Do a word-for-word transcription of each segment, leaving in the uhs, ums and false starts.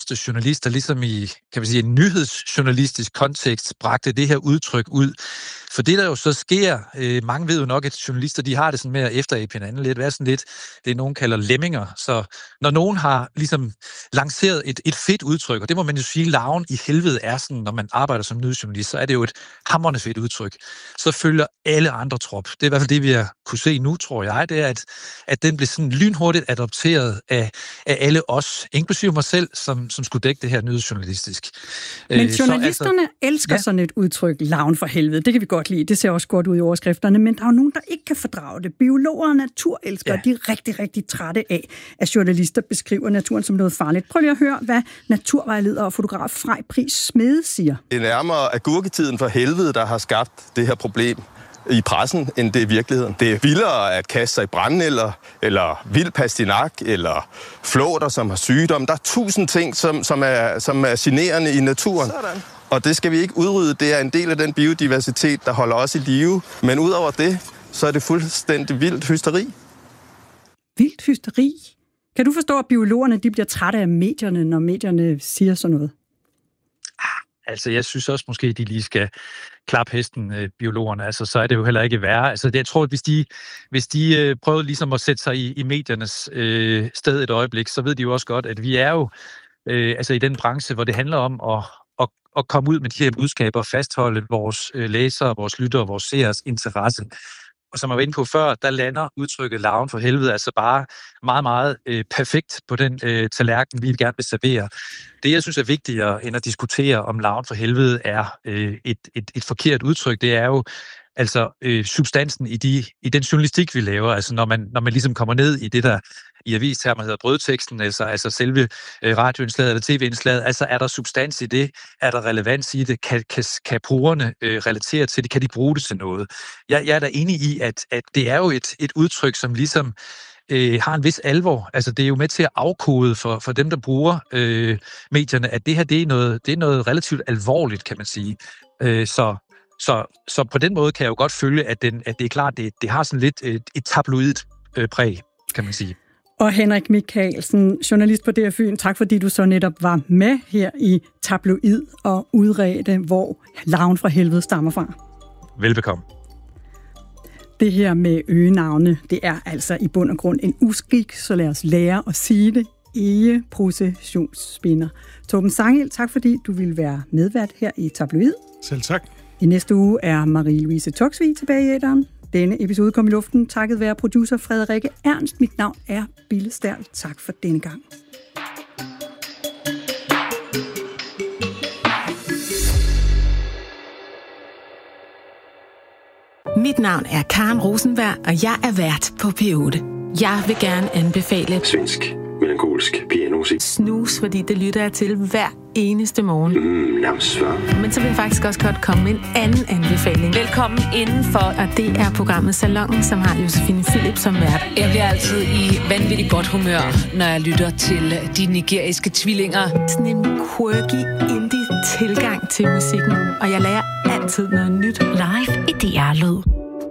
første journalist, der ligesom i, kan man sige, en nyhedsjournalistisk kontekst bragte det her udtryk ud. For det, der jo så sker, øh, mange ved jo nok, at journalister, de har det sådan med at efterabe hinanden lidt, hvad sådan lidt, det nogen kalder lemminger. Så når nogen har ligesom lanceret et, et fedt udtryk, og det må man jo sige, larven i helvede er sådan, når man arbejder som nyhedsjournalist, så er det jo et hamrende fedt udtryk. Så følger alle andre trop. Det er i hvert fald det, vi har kunne se nu, tror jeg, det er, at, at den blev sådan lynhurtigt adopteret af, af alle os, inklusive mig selv, som, som skulle dække det her nyhedsjournalistisk. Men journalisterne så, altså, elsker ja. sådan et udtryk, larven for helvede. Det kan vi godt lide. Det ser også godt ud i overskrifterne, men der er jo nogen, der ikke kan fordrage det. Biologer og naturelskere, ja. de er rigtig, rigtig trætte af, at journalister beskriver naturen som noget farligt. Prøv lige at høre, hvad naturvejleder og fotograf Frej Pris Smede siger. Det er nærmere agurketiden for helvede, der har skabt det her problem i pressen, end det er i virkeligheden. Det er vildere at kaste sig i brændenælder, eller vild pastinak, eller flåter, som har sygdom. Der er tusind ting, som, som, er, som er generende i naturen. Sådan. Og det skal vi ikke udrydde. Det er en del af den biodiversitet, der holder os i live. Men udover det, så er det fuldstændig vildt hysteri. Vildt hysteri? Kan du forstå, at biologerne de bliver trætte af medierne, når medierne siger sådan noget? Altså, jeg synes også måske, at de lige skal klappe hesten, øh, biologerne. Altså, så er det jo heller ikke værre. Altså, det, jeg tror, at hvis de, hvis de øh, prøver ligesom at sætte sig i, i mediernes øh, sted et øjeblik, så ved de jo også godt, at vi er jo øh, altså i den branche, hvor det handler om at, at, at komme ud med de her budskaber og fastholde vores øh, læsere, vores lyttere, vores seers interesse. Og som jeg var inde på før, der lander udtrykket larven for helvede altså bare meget, meget øh, perfekt på den øh, tallerken, vi gerne vil servere. Det, jeg synes er vigtigere end at diskutere, om larven for helvede er øh, et, et, et forkert udtryk, det er jo altså øh, substansen i, de, i den journalistik, vi laver. Altså når man, når man ligesom kommer ned i det, der i avistermer hedder brødteksten, altså, altså selve øh, radioindslaget eller tv-indslaget, altså er der substans i det? Er der relevans i det? Kan, kan, kan brugerne øh, relatere til det? Kan de bruge det til noget? Jeg, jeg er da enig i, at, at det er jo et, et udtryk, som ligesom øh, har en vis alvor. Altså det er jo med til at afkode for, for dem, der bruger øh, medierne, at det her det er, noget, det er noget relativt alvorligt, kan man sige. Øh, så Så, så på den måde kan jeg jo godt følge, at, den, at det er klart, det, det har sådan lidt et, et tabloidt øh, præg, kan man sige. Og Henrik Michaelsen, journalist på D R Fyn, tak fordi du så netop var med her i Tabloid og udredte, hvor larven fra helvede stammer fra. Velbekomme. Det her med øgenavne, det er altså i bund og grund en uskik, så lad os lære at sige det. Ege processionsspinder. Torben Sangel, tak fordi du ville være medvært her i Tabloid. Selv tak. I næste uge er Marie-Louise Toksvig tilbage i æteren. Denne episode kom i luften takket være producer Frederikke Ernst. Mit navn er Bille Stærl. Tak for denne gang. Mit navn er Karen Rosenberg, og jeg er vært på P otte. Jeg vil gerne anbefale svensk melankolsk pianomusik. Snus, fordi det lytter jeg til hver eneste morgen. Mm, namsvær. Men så vil jeg faktisk også godt komme med en anden anbefaling. Velkommen indenfor. Og det er programmet Salongen, som har Josefine Philip som vært. Jeg bliver altid i vanvittigt godt humør, når jeg lytter til de nigeriske tvillinger. Sådan en quirky indie tilgang til musikken, og jeg lærer altid noget nyt. Live i D R-lyd.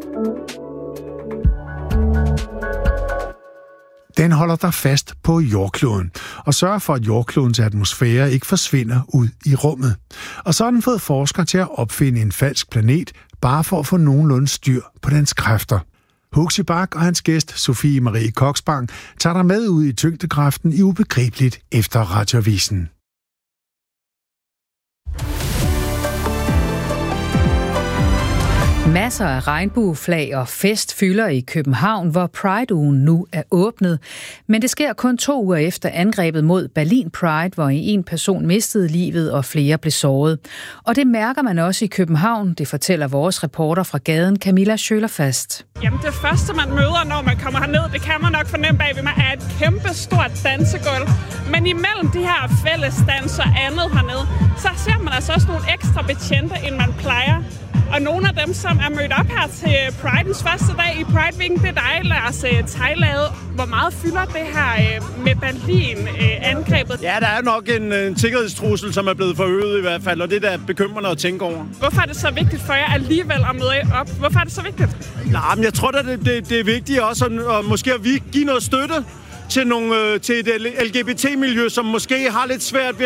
Den holder dig fast på jordkloden og sørger for, at jordklodens atmosfære ikke forsvinder ud i rummet. Og så har den fået forskere til at opfinde en falsk planet, bare for at få nogenlunde styr på dens kræfter. Huxi Bach og hans gæst, Sofie Marie Koksbang, tager dig med ud i tyngdekraften i Ubegribeligt efter Radioavisen. Masser af regnbueflag og fest fylder i København, hvor Pride-ugen nu er åbnet. Men det sker kun to uger efter angrebet mod Berlin Pride, hvor en person mistede livet og flere blev såret. Og det mærker man også i København, det fortæller vores reporter fra gaden, Camilla Schølerfast. Jamen det første, man møder, når man kommer herned, det kan man nok fornemme bag ved mig, er et kæmpe stort dansegulv. Men imellem de her fællesdans og andet hernede, så ser man altså også nogle ekstra betjente, end man plejer. Og nogle af dem, som er mødt op her til Pride'ens første dag i Pride Weekend, det er dig, Lars Tejlade. Hvor meget fylder det her med Berlin-angrebet? Ja, der er nok en, en sikkerhedstrussel, som er blevet forøget i hvert fald, og det er da bekymrende at tænke over. Hvorfor er det så vigtigt for jer alligevel at møde op? Hvorfor er det så vigtigt? Nej, men jeg tror da, det, det, det er vigtigt også at, at måske at vi give noget støtte til, nogle, til et L G B T-miljø, som måske har lidt svært ved